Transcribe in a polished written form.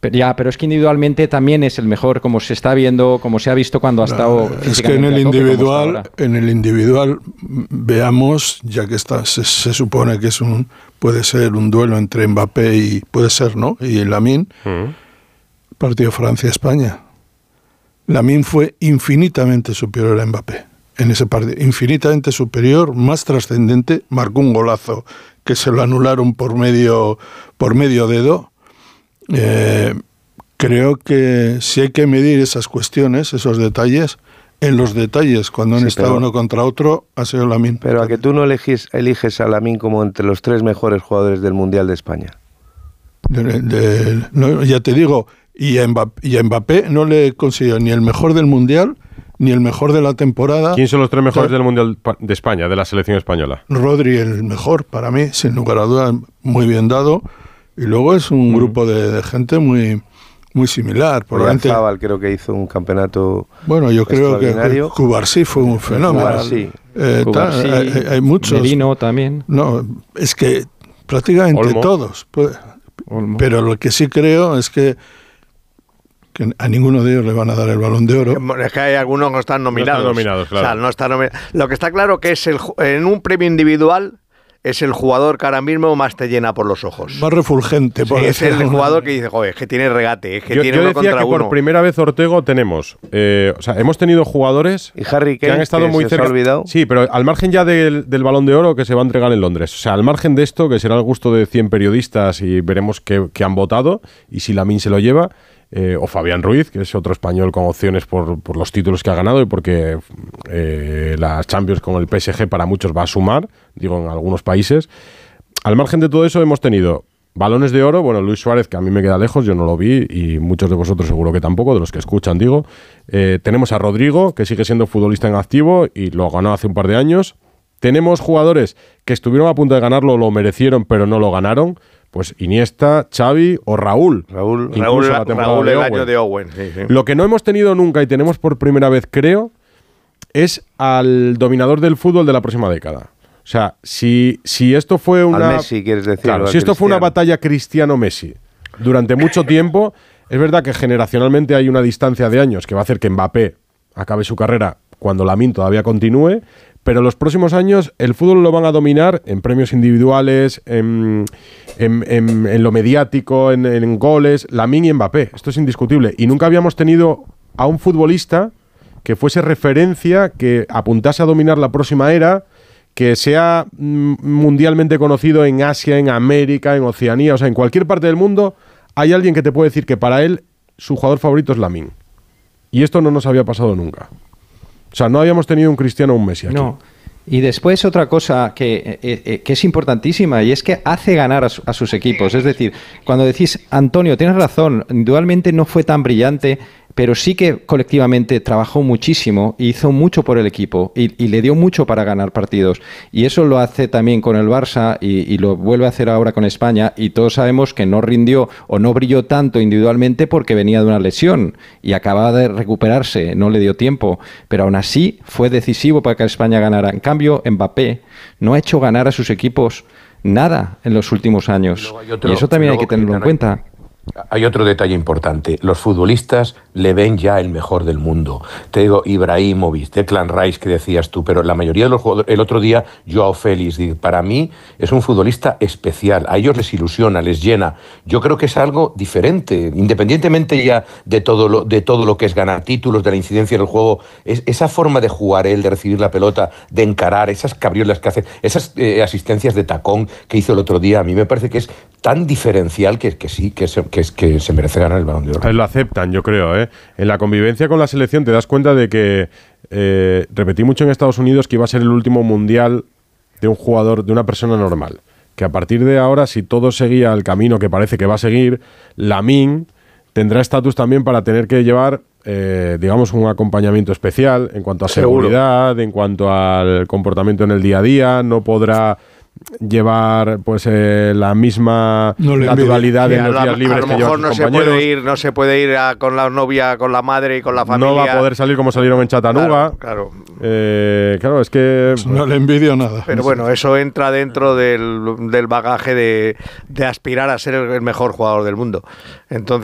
Pero es que individualmente también es el mejor, como se está viendo, como se ha visto cuando ha estado físicamente. Es que en el individual, veamos, ya que se supone que puede ser un duelo entre Mbappé y puede ser, ¿no? Y Lamine, partido Francia-España. Lamine fue infinitamente superior a Mbappé en ese partido, infinitamente superior, más trascendente, marcó un golazo que se lo anularon por medio dedo. Creo que si hay que medir esas cuestiones, esos detalles, en los detalles, cuando han estado uno contra otro, ha sido Lamine. Pero a que tú no eliges a Lamine como entre los 3 mejores jugadores del Mundial de España. No, ya te digo, y a Mbappé no le considero ni el mejor del Mundial ni el mejor de la temporada. ¿Quién son los 3 mejores del Mundial de España, de la selección española? Rodri, el mejor, para mí, sin lugar a dudas, muy bien dado. Y luego es un grupo de gente muy similar. Zabal creo que hizo un campeonato. Bueno, yo creo que Cubarsí fue un fenómeno. Cubarsí, hay muchos. Merino también. No, es que prácticamente Olmo. todos. Olmo. Pero lo que sí creo es que a ninguno de ellos le van a dar el Balón de Oro. Es que hay algunos que no están nominados. No están nominados, claro. O sea, no están Lo que está claro que es en un premio individual es el jugador que ahora mismo más te llena por los ojos. Más refulgente. Sí, es el jugador que dice, joder, es que tiene regate, es que tiene uno contra uno. Yo decía que por primera vez, Ortego, tenemos... hemos tenido jugadores y Harry Kane, que han estado muy cerca. Sí, pero al margen ya del Balón de Oro que se va a entregar en Londres. O sea, al margen de esto, que será el gusto de 100 periodistas y veremos qué han votado y si Lamine se lo lleva... o Fabián Ruiz, que es otro español con opciones por los títulos que ha ganado y porque la Champions con el PSG para muchos va a sumar, digo, en algunos países. Al margen de todo eso hemos tenido balones de oro, bueno, Luis Suárez, que a mí me queda lejos, yo no lo vi y muchos de vosotros seguro que tampoco, de los que escuchan, digo. Tenemos a Rodrigo, que sigue siendo futbolista en activo y lo ganó hace un par de años. Tenemos jugadores que estuvieron a punto de ganarlo, lo merecieron, pero no lo ganaron. Pues Iniesta, Xavi o Raúl. Raúl el año de Owen. Sí. Lo que no hemos tenido nunca y tenemos por primera vez, creo, es al dominador del fútbol de la próxima década. O sea, si esto fue una... Al Messi, quieres decir. Claro, si esto fue una batalla Cristiano-Messi durante mucho tiempo, es verdad que generacionalmente hay una distancia de años que va a hacer que Mbappé acabe su carrera cuando Lamine todavía continúe, pero los próximos años el fútbol lo van a dominar en premios individuales, en lo mediático, en goles, Lamine y Mbappé. Esto es indiscutible. Y nunca habíamos tenido a un futbolista que fuese referencia, que apuntase a dominar la próxima era, que sea mundialmente conocido en Asia, en América, en Oceanía, o sea, en cualquier parte del mundo, hay alguien que te puede decir que para él su jugador favorito es Lamine. Y esto no nos había pasado nunca. O sea, no habíamos tenido un Cristiano o un Messi aquí. No. Y después otra cosa que es importantísima y es que hace ganar a sus equipos. Es decir, cuando decís, Antonio, tienes razón, indudablemente no fue tan brillante, pero sí que colectivamente trabajó muchísimo, hizo mucho por el equipo y le dio mucho para ganar partidos. Y eso lo hace también con el Barça y lo vuelve a hacer ahora con España. Y todos sabemos que no rindió o no brilló tanto individualmente porque venía de una lesión y acababa de recuperarse, no le dio tiempo. Pero aún así fue decisivo para que España ganara. En cambio, Mbappé no ha hecho ganar a sus equipos nada en los últimos años. Y eso también hay que tenerlo en cuenta. Hay otro detalle importante. Los futbolistas le ven ya el mejor del mundo. Te digo, Ibrahimovic, Declan Rice, que decías tú, pero la mayoría de los jugadores, el otro día, Joao Félix, para mí es un futbolista especial. A ellos les ilusiona, les llena. Yo creo que es algo diferente, independientemente ya de todo lo que es ganar títulos, de la incidencia del juego, esa forma de jugar él, de recibir la pelota, de encarar, esas cabriolas que hace, esas asistencias de tacón que hizo el otro día, a mí me parece que es tan diferencial que sí, que se merece ganar el Balón de Oro. Lo aceptan, yo creo, ¿eh? En la convivencia con la selección te das cuenta de que repetí mucho en Estados Unidos que iba a ser el último mundial de un jugador, de una persona normal. Que a partir de ahora, si todo seguía el camino que parece que va a seguir, Lamine tendrá estatus también para tener que llevar, digamos, un acompañamiento especial en cuanto a seguridad, en cuanto al comportamiento en el día a día. No podrá llevar pues la misma naturalidad en los días libres que llevan sus compañeros. No se puede ir con la novia, con la madre y con la familia. No va a poder salir como salieron en Chattanooga. Claro. Claro, es que... No le envidio nada. Pero bueno, eso entra dentro del bagaje de aspirar a ser el mejor jugador del mundo. Entonces